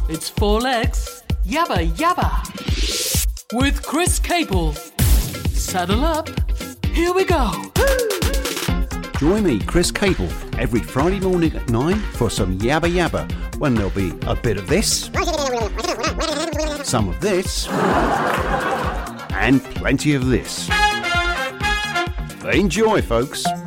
It's Four Legs, Yabba Yabba, with Chris Cable. Saddle up, here we go. Join me, Chris Cable, every Friday morning at 9 for some Yabba Yabba, when there'll be a bit of this, some of this, and plenty of this. Enjoy, folks.